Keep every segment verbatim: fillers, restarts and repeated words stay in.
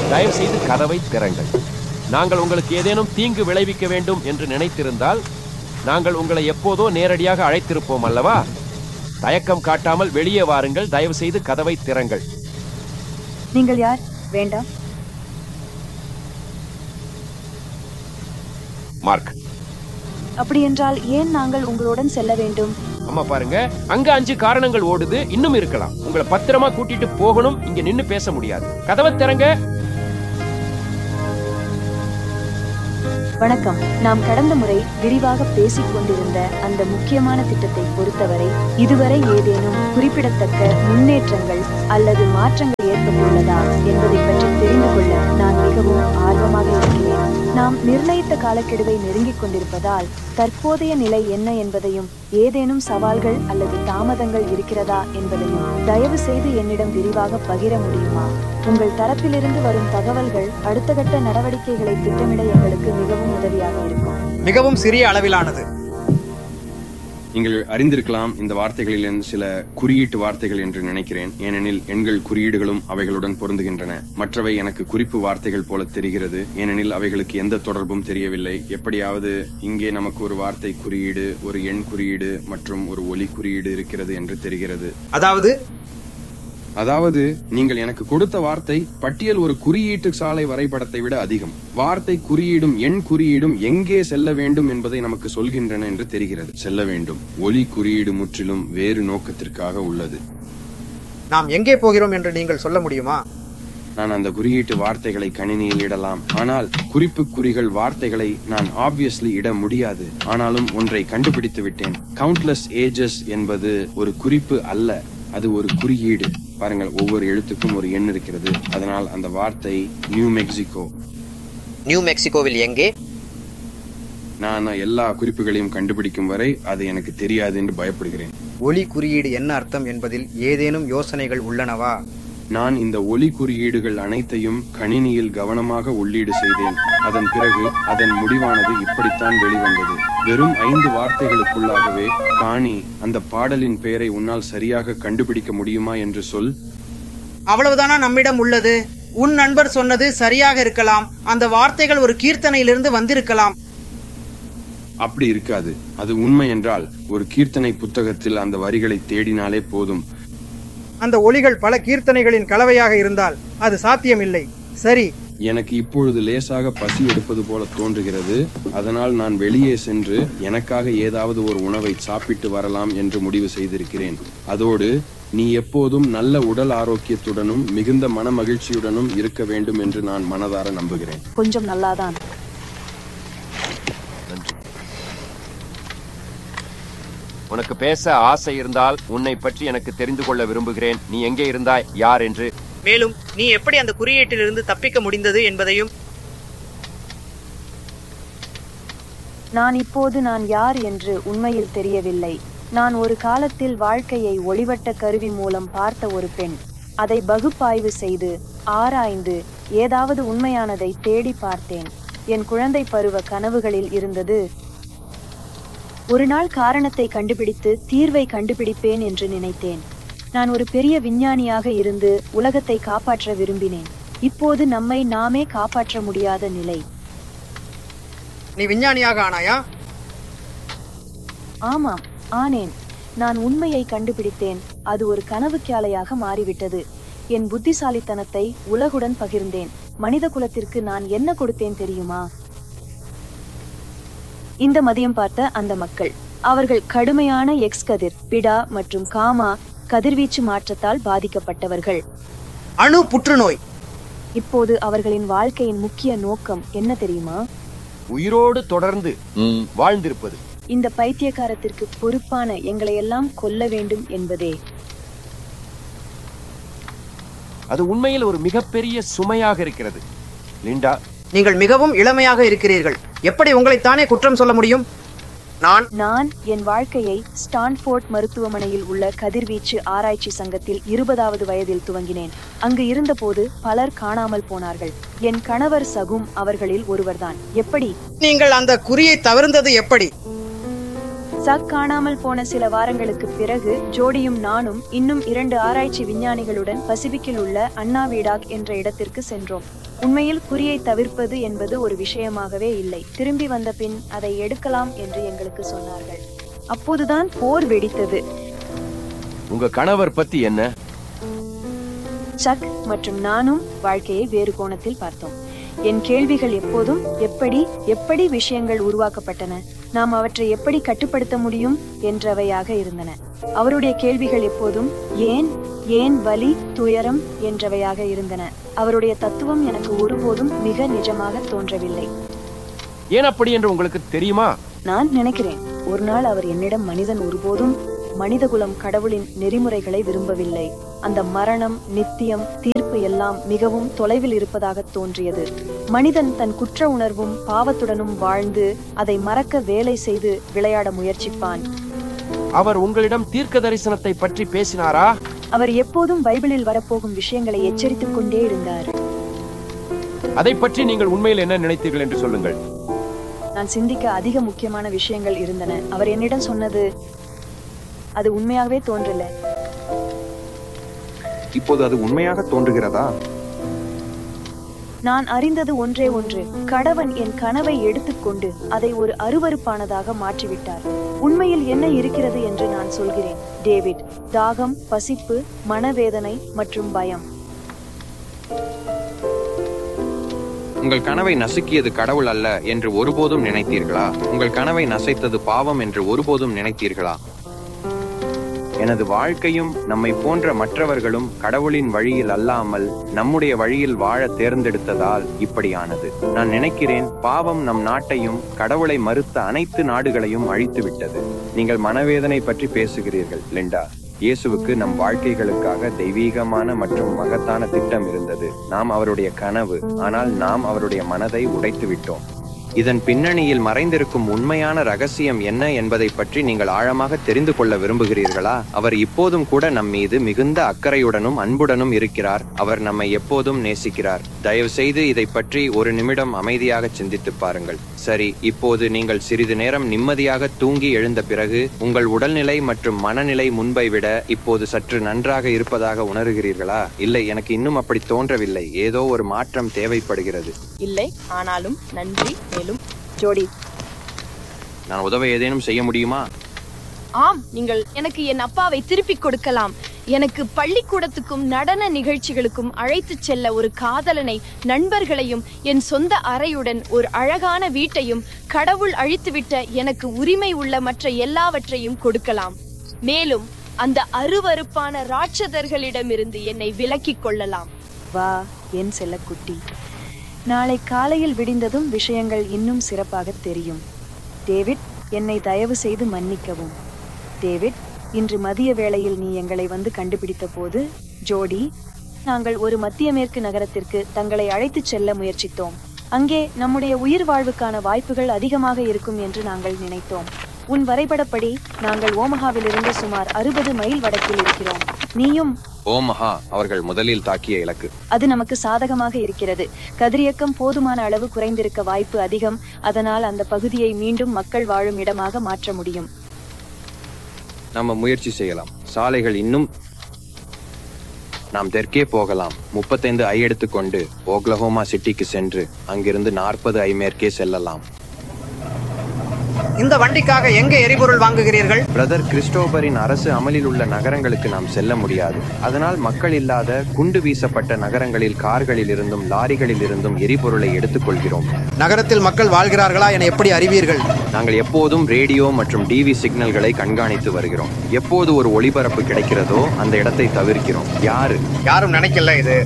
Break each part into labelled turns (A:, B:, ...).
A: தயவு செய்து கதவை திறங்கள். நாங்கள் உங்களுக்கு ஏதேனும் தீங்கு விளைவிக்க வேண்டும் என்று நினைத்திருந்தால் நாங்கள் உங்களை எப்போதோ நேரடியாக அழைத்திருப்போம் அல்லவா? தயக்கம் காட்டாமல் வெளியே வாருங்கள். தயவு செய்து கதவை திறங்கள்.
B: நீங்கள் யார்? வேண்டாம்.
A: மார்க்.
B: அப்படி என்றால் ஏன் நாங்கள் உங்களுடன் செல்ல வேண்டும்?
A: அம்மா பாருங்க, அங்க அஞ்சு காரணங்கள் ஓடுது. இன்னும் இருக்கலாம். உங்களை பத்திரமா கூட்டிட்டு போகணும். இங்க நின்னு பேச முடியாது. கதவை திறங்க.
B: வணக்கம். நாம் கடந்த முறை விரிவாக பேசிக் கொண்டிருந்த அந்த முக்கியமான திட்டத்தை பொறுத்தவரை இதுவரை ஏதேனும் குறிப்பிடத்தக்க முன்னேற்றங்கள் அல்லது மாற்றங்கள் ஏற்பட்டுள்ளதா என்பதை பற்றி தெரிந்து கொள்ள நான் மிகவும் ஆர்வமாக இருக்கிறேன். நாம் நிர்ணயித்த காலக்கெடுவை நெருங்கிக் கொண்டிருப்பதால் தற்போதைய நிலை என்ன என்பதையும் ஏதேனும் சவால்கள் அல்லது தாமதங்கள் இருக்கிறதா என்பதையும் தயவு செய்து என்னிடம் விரிவாக பகிர முடியுமா? உங்கள் தரப்பிலிருந்து வரும் தகவல்கள் அடுத்த கட்ட நடவடிக்கைகளை திட்டமிட எங்களுக்கு மிகவும் உதவியாக இருக்கும்.
C: மிகவும் சிறிய அளவிலானது.
D: நீங்கள் அறிந்திருக்கலாம், இந்த வார்த்தைகளில் சில குறியீட்டு வார்த்தைகள் என்று நினைக்கிறேன். ஏனெனில் எண்கள் குறியீடுகளும் அவைகளுடன் பொருந்துகின்றன. மற்றவை எனக்கு குறிப்பு வார்த்தைகள் போல தெரிகிறது, ஏனெனில் அவைகளுக்கு எந்த தொடர்பும் தெரியவில்லை. எப்படியாவது இங்கே நமக்கு ஒரு வார்த்தை குறியீடு, ஒரு எண் குறியீடு மற்றும் ஒரு ஒலி குறியீடு இருக்கிறது என்று தெரிகிறது.
C: அதாவது
D: அதாவது நீங்கள் எனக்கு கொடுத்த வார்த்தை பட்டியல் ஒரு குறியீட்டு சாலை வரைபடத்தை விட அதிகம். வார்த்தை குறியீடும் எண் குறியீடும் எங்கே செல்ல வேண்டும் என்பதை நமக்கு சொல்கின்றன என்று தெரிகிறது. செல்ல வேண்டும். ஒலி குறியீடு முற்றிலும் வேறு நோக்கத்திற்காக உள்ளது.
C: நாம் எங்கே போகிறோம் என்று நீங்கள் சொல்ல முடியுமா?
D: நான் அந்த குறியீட்டு வார்த்தைகளை கணினியில் இடலாம், ஆனால் குறிப்பு குறிகள் வார்த்தைகளை நான் ஆப்வியஸ்லி இட முடியாது. ஆனாலும் ஒன்றை கண்டுபிடித்து விட்டேன். கவுண்ட்லெஸ் ஏஜஸ் என்பது ஒரு குறிப்பு அல்ல, அது ஒரு குறியீடு. பாருங்கள், ஒவ்வொரு எழுத்துக்கும் ஒரு எண் இருக்கிறது. அதனால் அந்த வார்த்தை நியூ மெக்சிகோ.
E: நியூ மெக்சிகோவில் எங்கே?
D: நான் எல்லா குறிப்புகளையும் கண்டுபிடிக்கும் வரை அது எனக்கு தெரியாது என்று பயப்படுகிறேன்.
C: ஒலி குறியீடு என்ன அர்த்தம் என்பதில் ஏதேனும் யோசனைகள் உள்ளனவா?
D: நான் இந்த ஒலி குறியீடுகள் அனைத்தையும் கணினியில் கவனமாக உள்ளீடு செய்தேன். அதன் பிறகு அதன் முடிவானது இப்படித்தான் வெளிவந்தது. வெறும் ஐந்து வார்த்தைகளுக்குள்ளாகவே, காணி, அந்த பாடலின் பெயரை உன்னால் சரியாக கண்டுபிடிக்க முடியுமா என்று சொல்.
F: அவ்வளவுதானா நம்மிடம் உள்ளது? உன் நண்பர் சொன்னது சரியாக இருக்கலாம். அந்த வார்த்தைகள் ஒரு கீர்த்தனையிலிருந்து வந்திருக்கலாம்.
D: அப்படி இருக்காது. அது உண்மை என்றால் ஒரு கீர்த்தனை புத்தகத்தில் அந்த வரிகளை தேடினாலே போதும்.
C: அந்த ஒலிகள் பல கீர்த்தனைகளின் கலவையாக இருந்தால் அது சாத்தியமில்லை. சரி,
D: எனக்கு இப்பொழுது லேசாக பசி எடுப்பது போல தோன்றுகிறது. அதனால் நான் வெளியே சென்று எனக்காக ஏதாவது ஒரு உணவை சாப்பிட்டு வரலாம் என்று முடிவு செய்திருக்கிறேன். அதோடு நீ எப்போதும் நல்ல உடல் ஆரோக்கியத்துடனும் மிகுந்த மன மகிழ்ச்சியுடனும் இருக்க வேண்டும் என்று நான் மனதார நம்புகிறேன்.
B: கொஞ்சம் நல்லாதான்.
A: உனக்கு பேச ஆசை இருந்தால் உன்னை பற்றி எனக்கு தெரிந்து கொள்ள விரும்புகிறேன். நீ எங்கே இருந்தாய், யார் என்று,
F: மேலும் நீ எப்படி அந்த குறியீட்டிலிருந்து தப்பிக்க முடிந்தது என்பதையும்.
B: நான் இப்போது நான் யார் என்று உண்மையில் தெரியவில்லை. நான் ஒரு காலத்தில் வாழ்க்கையை ஒளிவட்ட கருவி மூலம் பார்த்த ஒரு பெண். அதை பகுப்பாய்வு செய்து ஆராய்ந்து ஏதாவது உண்மையானதை தேடி பார்த்தேன். என் குழந்தை பருவ கனவுகளில் இருந்தது ஒரு நாள் காரணத்தை கண்டுபிடித்து தீர்வை கண்டுபிடிப்பேன் என்று நினைத்தேன். நான் ஒரு பெரிய விஞ்ஞானியாக இருந்து உலகத்தை காப்பாற்ற விரும்பினேன். இப்போது நம்மை நாமே காப்பாற்ற முடியாத நிலை.
C: நீ விஞ்ஞானியாக ஆனாயா?
B: ஆமாம், ஆனேன். நான் உண்மையை கண்டுபிடித்தேன். அது ஒரு கனவு கியாலையாக மாறிவிட்டது. என் புத்திசாலித்தனத்தை உலகுடன் பகிர்ந்தேன். மனித குலத்திற்கு நான் என்ன கொடுத்தேன் தெரியுமா? இந்த மதியம் பார்த்த அந்த மக்கள், அவர்கள் கடுமையான எக்ஸ் கதிர், பிடா மற்றும் காமா கதிர்வீச்சு மாற்றத்தால் பாதிக்கப்பட்டவர்கள்.
F: அணு புற்றுநோய்.
B: இப்போது அவர்களின் வாழ்க்கையின் முக்கிய நோக்கம் என்ன தெரியுமா?
A: உயிரோடு தொடர்ந்து வாழ்ந்திருப்பது.
B: இந்த பைத்தியக்காரத்திற்கு பொறுப்பான எங்களை எல்லாம் கொல்ல வேண்டும் என்பதே.
A: அது உண்மையில் ஒரு மிகப்பெரிய சுமையாக இருக்கிறது. லிண்டா,
F: நீங்கள் மிகவும் இளமையாக இருக்கிறீர்கள். எப்படி உங்களைத்தானே குற்றம் சொல்ல முடியும்? நான்
B: நான் என் வாழ்க்கையை ஸ்டான்ஃபோர்ட் மருத்துவமனையில் உள்ள கதிர்வீச்சு ஆராய்ச்சி சங்கத்தில் இருபதாவது வயதில் துவங்கினேன். அங்கு இருந்தபோது பலர் காணாமல் போனார்கள். என் கணவர் சகும் அவர்களில் ஒருவர்தான். எப்படி
F: நீங்கள் அந்த குறியை தவிர்த்தது? எப்படி?
B: சக் காணாமல் போன சில வாரங்களுக்கு பிறகு ஜோடியும் நானும் இன்னும் இரண்டு ஆராய்ச்சி விஞ்ஞானிகளுடன் பசிபிக்கில் உள்ள அண்ணா வீடாக் என்ற இடத்திற்கு சென்றோம். உண்மையில் குறியை தவிர்ப்பது என்பது ஒரு விஷயமாகவே இல்லை. திரும்பி வந்த பின் அதை எடுக்கலாம் என்று எங்களுக்கு சொன்னார்கள். அப்போதுதான் போர் வெடித்தது.
A: உங்க கணவர் பத்தி என்ன?
B: சக் மற்றும் நானும் வாழ்க்கையை வேறு கோணத்தில் பார்த்தோம். என் கேள்விகள் எப்போதும் எப்படி எப்படி விஷயங்கள் உருவாக்கப்பட்டன, நாம் அவற்றை எப்படி கட்டுப்படுத்த முடியும் என்றவையாக இருந்தன. அவருடைய கேள்விகள் எப்போதும் ஏன் ஏன் வலி துயரம் என்றவையாக இருந்தன. அவருடைய தத்துவம் எனக்கு ஒருபோதும் மிக நிஜமாக தோன்றவில்லை.
A: ஏன் அப்படி என்று உங்களுக்கு தெரியுமா?
B: நான் நினைக்கிறேன் ஒரு நாள் அவர் என்னிடம் மனிதன் ஒருபோதும் மனிதகுலம் கடவுளின் நெறிமுறைகளை விரும்பவில்லை, அந்த மரணம் நித்தியம் தீர்ப்பு எல்லாம் மிகவும் தொலைவில் இருப்பதாக தோன்றியது. மனிதன் தன் குற்ற உணர்வும் பாவத்துடனும் வாழ்ந்து அதை மறக்க வேலை செய்து விளையாட முயற்சிப்பான்.
A: அவர் உங்களிடம் தீர்க்க தரிசனத்தை பற்றி பேசினாரா?
B: அவர் எப்போதும் பைபிளில் வரப்போகும் விஷயங்களை எச்சரித்துக் கொண்டே இருந்தார்.
A: அதை பற்றி நீங்கள் உண்மையில் என்ன நினைத்தீர்கள் என்று சொல்லுங்கள்.
B: நான் சிந்திக்க அதிக முக்கியமான விஷயங்கள் இருந்தன. அவர் என்னிடம் சொன்னது அது உண்மையாகவே தோன்றல.
D: இப்போது அது உண்மையாக தோன்றுகிறதா?
B: நான் அறிந்தது ஒன்றே ஒன்று, கடவன் என் கனவை எடுத்துக்கொண்டு அதை ஒரு அருவருப்பானதாக மாற்றிவிட்டார். உண்மையில் என்ன இருக்கிறது என்று நான் சொல்கிறேன். டேவிட், தாகம், பசிப்பு, மனவேதனை மற்றும் பயம்.
D: உங்கள் கனவை நசுக்கியது கடவுள் அல்ல என்று ஒருபோதும் நினைத்தீர்களா? உங்கள் கனவை நசைத்தது பாவம் என்று ஒருபோதும் நினைத்தீர்களா? எனது வாழ்க்கையும் நம்மை போன்ற மற்றவர்களும் கடவுளின் வழியில் அல்லாமல் நம்முடைய வழியில் வாழ தேர்ந்தெடுத்ததால் இப்படியானது. நான் நினைக்கிறேன் பாவம் நம் நாட்டையும் கடவுளை மறுத்த அனைத்து நாடுகளையும் அழித்து விட்டது. நீங்கள் மனவேதனை பற்றி பேசுகிறீர்கள் லிண்டா. இயேசுவுக்கு நம் வாழ்க்கைகளுக்காக தெய்வீகமான மற்றும் மகத்தான திட்டம் இருந்தது. நாம் அவருடைய கனவு, ஆனால் நாம் அவருடைய மனதை உடைத்து விட்டோம். இதன் பின்னணியில் மறைந்திருக்கும் உண்மையான ரகசியம் என்ன என்பதை பற்றி நீங்கள் ஆழமாக தெரிந்து கொள்ள விரும்புகிறீர்களா? அவர் இப்போதும் கூட நம் மீது மிகுந்த அக்கறையுடனும் அன்புடனும் இருக்கிறார். அவர் நம்மை எப்போதும் நேசிக்கிறார். தயவு செய்து இதை பற்றி ஒரு நிமிடம் அமைதியாக சிந்தித்து பாருங்கள். சரி, இப்போது நீங்கள் சிறிது நேரம் நிம்மதியாக தூங்கி எழுந்த பிறகு உங்கள் உடல்நிலை மற்றும் மனநிலை முன்பை விட இப்போது சற்று நன்றாக இருப்பதாக உணர்கிறீர்களா? இல்லை, எனக்கு இன்னும் அப்படி தோன்றவில்லை. ஏதோ ஒரு மாற்றம் தேவைப்படுகிறது.
G: இல்லை, ஆனாலும் நன்றி. மேலும்
B: ஜோடி,
D: நான் உதவ ஏதேனும் செய்ய முடியுமா?
G: ஆம், நீங்கள் எனக்கு என் அப்பாவை திருப்பிக் கொடுக்கலாம். எனக்கு பள்ளிக்கூடத்துக்கும் நடன நிகழ்ச்சிகளுக்கும் அழைத்து செல்ல ஒரு காதலனை, நண்பர்களையும், என் சொந்த அறையுடன் ஒரு அழகான வீட்டையும், கடவுள் அழித்துவிட்ட எனக்கு உரிமை உள்ள மற்ற எல்லாவற்றையும் கொடுக்கலாம். மேலும் அந்த அருவருப்பான ராட்சதர்களிடமிருந்து என்னை விலக்கிக் கொள்ளலாம்.
B: வா என் செல்லக்குட்டி, நாளை காலையில் விடிந்ததும் விஷயங்கள் இன்னும் சிறப்பாக தெரியும். டேவிட், என்னை தயவு செய்து மன்னிக்கவும். டேவிட், இன்று மதிய வேளையில் நீ எங்களை வந்து கண்டுபிடித்த போது, ஜோடி, நாங்கள் ஒரு மத்திய மேற்கு நகரத்திற்கு தங்களை அழைத்துச் செல்ல முயற்சித்தோம். அங்கே நம்முடைய உயிர் வாழ்வுக்கான வாய்ப்புகள் அதிகமாக இருக்கும் என்று நாங்கள் நினைத்தோம். உன் வரைபடப்படி நாங்கள் ஓமஹாவிலிருந்து சுமார் அறுபது மைல் வடக்கில் இருக்கிறோம். நீயும்
D: ஓமஹா அவர்கள் முதலில் தாக்கிய இலக்கு.
B: அது நமக்கு சாதகமாக இருக்கிறது. கதிரியக்கம் போதுமான அளவு குறைந்திருக்க வாய்ப்பு அதிகம். அதனால் அந்த பகுதியை மீண்டும் மக்கள் வாழும் இடமாக மாற்ற முடியும்.
D: நாம முயற்சி செய்யலாம். சாலைகள் இன்னும் நாம் தெற்கே போகலாம். முப்பத்தைந்து ஐ எடுத்துக்கொண்டு ஓக்லஹோமா சிட்டிக்கு சென்று அங்கிருந்து நாற்பது ஐ மேற்கே செல்லலாம்.
F: இந்த வண்டிக்காக எங்க எரிபொருள் வாங்குகிறீர்கள்?
D: பிரதர் கிறிஸ்டோபரின் அரசு அமலில் உள்ள நகரங்களுக்கு நாம் செல்ல முடியாது. அதனால் மக்கள் இல்லாத குண்டு வீசப்பட்ட நகரங்களில் கார்களில் இருந்தும் லாரிகளில் இருந்தும் எரிபொருளை எடுத்துக் கொள்கிறோம்.
F: நகரத்தில் மக்கள் வாழ்கிறார்களா என எப்படி அறிவீர்கள்?
D: நாங்கள் எப்போதும் ரேடியோ மற்றும் டிவி சிக்னல்களை கண்காணித்து வருகிறோம். எப்போது ஒரு ஒளிபரப்பு கிடைக்கிறதோ அந்த இடத்தை தவிர்க்கிறோம். யாரு
F: யாரும் நினைக்கல இது.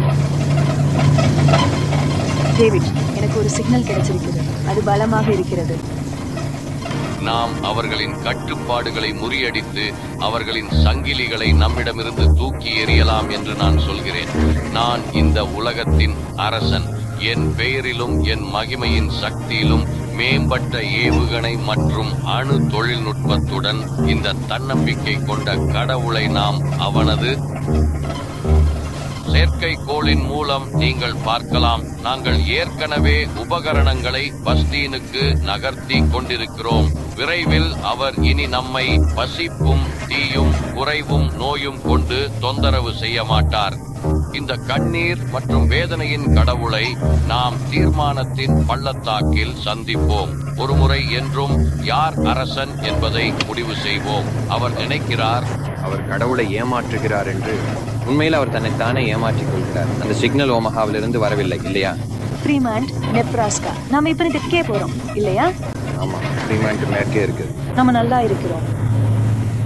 B: டேவிட், எனக்கு ஒரு சிக்னல் கிடைச்சிருக்கிறது. அது பலமாக இருக்கிறது.
H: நாம் அவர்களின் கட்டுப்பாடுகளை முறியடித்து அவர்களின் சங்கிலிகளை நம்மிடமிருந்து தூக்கி எறியலாம் என்று நான் சொல்கிறேன். நான் இந்த உலகத்தின் அரசன். என் பெயரிலும் என் மகிமையின் சக்தியிலும் மேம்பட்ட ஏவுகணை மற்றும் அணு தொழில்நுட்பத்துடன் இந்த தன்னம்பிக்கை கொண்ட கடவுளை நாம் அவனது செயற்கைக்கோளின் மூலம் நீங்கள் பார்க்கலாம். நாங்கள் ஏற்கனவே உபகரணங்களை பஸ்தீனுக்கு நகர்த்தி கொண்டிருக்கிறோம். விரைவில் அவர் இனி நம்மை பசிப்பும் தீயும் குறைவும் நோயும் கொண்டு தொந்தரவு செய்ய மாட்டார். இந்த கண்ணீர் மற்றும் வேதனையின் கடவுளை நாம் தீர்மானத்தின் பள்ளத்தாக்கில் சந்திப்போம். ஒருமுறை என்றும் யார் அரசன் என்பதை முடிவு செய்வோம். அவர் நினைக்கிறார்
I: அவர் கடவுளை ஏமாற்றுகிறார் என்று. உண்மையில் அவர் தன்னைத்தானே ஏமாற்றிக் கொள்கிறார். அந்த சிக்னல் ஓமஹாவிலிருந்து வரவில்லை இல்லையா?
B: Fremont, Nebraska. நாம இப்ப தெற்கே போறோம் இல்லையா?
I: ஆமா, ஃப்ரீமாண்ட் மேற்கே இருக்கு.
B: நம்ம நல்லா இருக்கிறோம்.